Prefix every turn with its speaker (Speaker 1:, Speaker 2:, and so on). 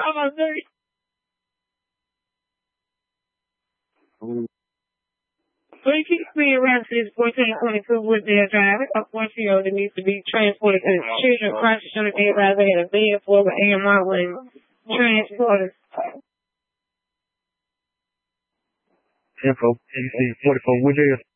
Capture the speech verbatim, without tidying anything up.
Speaker 1: I'm a nurse. Three keeps being arrested for twenty twenty-two with their driver. A fourteen-year-old that needs to be transported to children crisis unit. They rather had a bed for the A M R when transported.
Speaker 2: Info, A C forty-four, which area?